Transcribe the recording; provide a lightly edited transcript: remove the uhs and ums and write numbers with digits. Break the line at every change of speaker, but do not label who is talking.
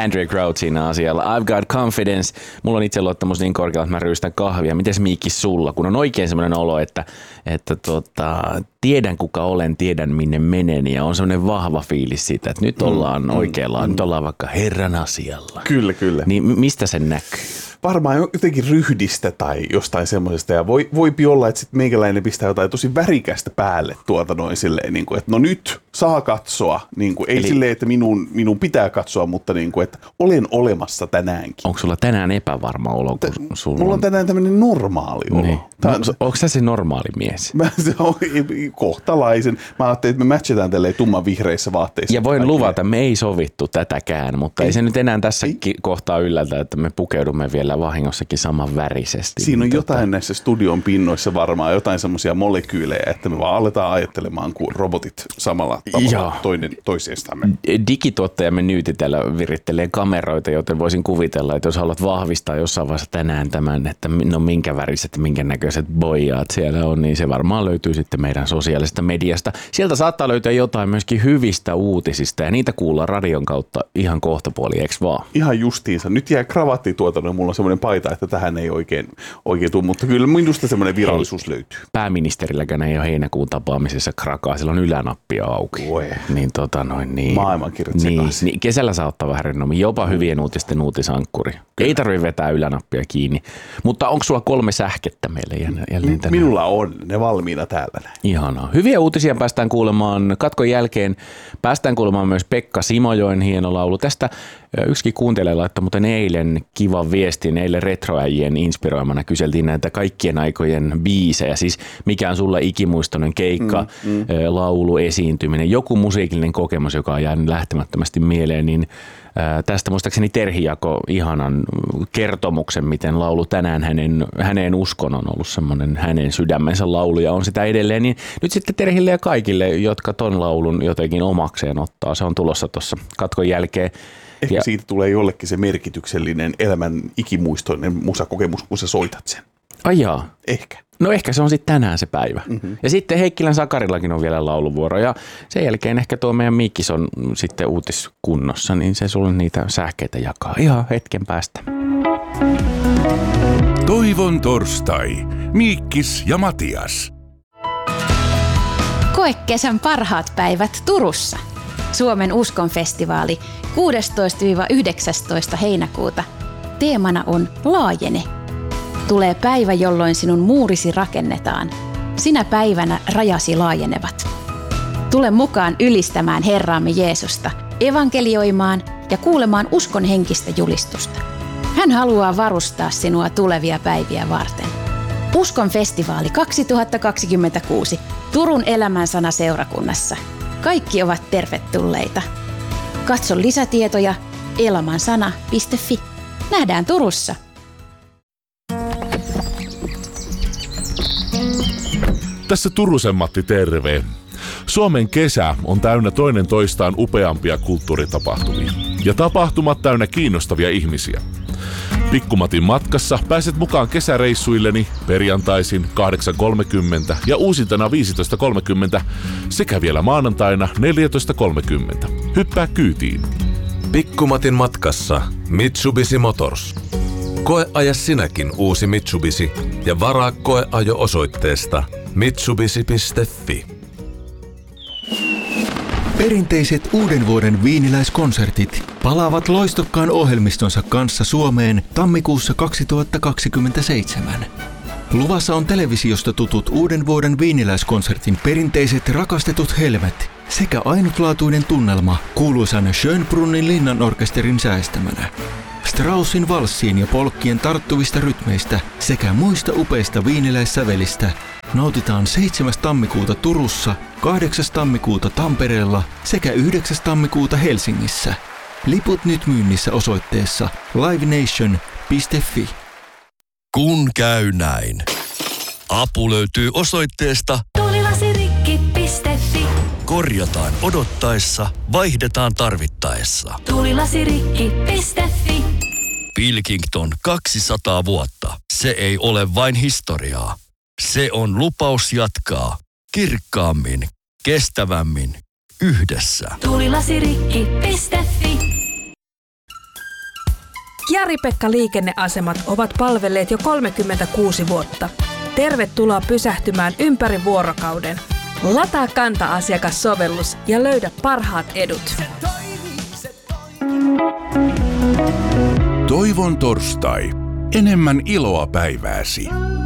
Andre Crouch siinä asialla. I've got confidence. Mulla on itseluottamus niin korkealla, että mä ryystän kahvia. Mites Miikki sulla? Kun on oikein semmoinen olo, että tiedän kuka olen, tiedän minne menen ja on semmoinen vahva fiilis siitä, että nyt ollaan oikealla, nyt ollaan vaikka Herran asialla.
Kyllä.
Niin mistä sen näkyy?
Varmaan jotenkin ryhdistä tai jostain semmoisesta ja voipi olla, että sitten meikäläinen pistää jotain tosi värikästä päälle noin silleen, niin kuin, että no nyt saa katsoa, niin kuin, ei eli silleen, että minun pitää katsoa, mutta niin kuin, että olen olemassa tänäänkin.
Onko sulla tänään epävarma olo?
Mulla on tänään tämmöinen normaali olo.
Niin. Onko sä se normaali mies?
Kohtalaisen. Mä ajattelin, että me matchataan tälleen tumman vihreissä vaatteissa.
Ja voin luvata, me ei sovittu tätäkään, mutta ei se nyt enää tässä kohtaa yllätä, että me pukeudumme vielä vahingossakin saman värisesti.
Siinä on jotain näissä studion pinnoissa varmaan, jotain semmoisia molekyylejä, että me vaan aletaan ajattelemaan kuin robotit samalla tavalla toinen toisistamme.
Digituottajamme Nyyti täällä virittelee kameroita, joten voisin kuvitella, että jos haluat vahvistaa jossain vaiheessa tänään tämän, että no minkä väriset ja minkä näköiset boijaat siellä on, niin se varmaan löytyy sitten meidän sosiaalisesta mediasta. Sieltä saattaa löytyä jotain myöskin hyvistä uutisista ja niitä kuullaan radion kautta ihan kohtapuoli, eikö vaan?
Ihan justiinsa. Nyt jää kravattituotannon, mulla on semmoinen paita, että tähän ei oikein tule, mutta kyllä minusta semmoinen virallisuus löytyy.
Pääministerilläkään ei ole heinäkuun tapaamisessa krakaa, sillä on ylänappia auki. Niin,
maailmankirjat sekaisin.
Niin, kesällä saa ottaa vähän rennommin, jopa hyvien uutisten uutisankkuri. Ei tarvitse vetää ylänappia kiinni. Mutta onko sulla 3 sähkettä meille jälleen tänään?
Minulla on ne valmiina täällä näin.
Ihanaa. Hyviä uutisia päästään kuulemaan katkon jälkeen. Päästään kuulemaan myös Pekka Simojoen hieno laulu. Tästä yksikin kuuntelija laittoi muuten eilen kivan viestin. Eilen retroäjien inspiroimana kyseltiin näitä kaikkien aikojen biisejä. Siis mikä on sulla ikimuistoinen keikka, laulu, esiintyminen, joku musiikillinen kokemus, joka on jäänyt lähtemättömästi mieleen, niin tästä muistaakseni Terhi jakoi ihanan kertomuksen, miten laulu tänään häneen uskon on ollut semmoinen hänen sydämensä laulu ja on sitä edelleen. Niin nyt sitten Terhille ja kaikille, jotka ton laulun jotenkin omakseen ottaa. Se on tulossa tuossa katkon jälkeen.
Ehkä siitä tulee jollekin se merkityksellinen elämän ikimuistoinen musakokemus, kun sä soitat sen.
Ai jaa.
Ehkä.
No ehkä se on sitten tänään se päivä. Mm-hmm. Ja sitten Heikkilän Sakarillakin on vielä lauluvuoro. Ja sen jälkeen ehkä tuo meidän Miikkis on sitten uutiskunnossa, niin se sulle niitä sähkeitä jakaa ihan hetken päästä.
Toivon torstai. Miikkis ja Matias.
Koe kesän parhaat päivät Turussa. Suomen uskonfestivaali 16-19 heinäkuuta. Teemana on Laajene. Tulee päivä, jolloin sinun muurisi rakennetaan. Sinä päivänä rajasi laajenevat. Tule mukaan ylistämään Herraamme Jeesusta, evankelioimaan ja kuulemaan uskon henkistä julistusta. Hän haluaa varustaa sinua tulevia päiviä varten. Uskon festivaali 2026 Turun Elämänsana seurakunnassa. Kaikki ovat tervetulleita. Katso lisätietoja elamansana.fi. Nähdään Turussa!
Tässä Turusen Matti, terve. Suomen kesä on täynnä toinen toistaan upeampia kulttuuritapahtumia. Ja tapahtumat täynnä kiinnostavia ihmisiä. Pikkumatin matkassa pääset mukaan kesäreissuilleni perjantaisin 8.30 ja uusintana 15.30 sekä vielä maanantaina 14.30. Hyppää kyytiin.
Pikkumatin matkassa Mitsubishi Motors. Koeaja sinäkin uusi Mitsubishi ja varaa koeajo osoitteesta mitsubishi.fi.
Perinteiset uuden vuoden viiniläiskonsertit palaavat loistokkaan ohjelmistonsa kanssa Suomeen tammikuussa 2027. Luvassa on televisiosta tutut uuden vuoden viiniläiskonsertin perinteiset rakastetut helmet sekä ainutlaatuinen tunnelma kuuluisan Schönbrunnin linnanorkesterin säestämänä. Straussin valssien ja polkkien tarttuvista rytmeistä sekä muista upeista viiniläissävelistä nautitaan 7. tammikuuta Turussa, 8. tammikuuta Tampereella sekä 9. tammikuuta Helsingissä. Liput nyt myynnissä osoitteessa livenation.fi.
Kun käy näin. Apu löytyy osoitteesta
tulilasirikki.fi.
Korjataan odottaessa, vaihdetaan tarvittaessa.
Tulilasirikki.fi.
Pilkington 200 vuotta. Se ei ole vain historiaa. Se on lupaus jatkaa kirkkaammin, kestävämmin, yhdessä.
Tulilasirikki.fi. Jari-Pekka liikenneasemat ovat palvelleet jo 36 vuotta. Tervetuloa pysähtymään ympäri vuorokauden. Lataa Kanta-asiakassovellus ja löydä parhaat edut.
Toivon torstai. Enemmän iloa päivääsi.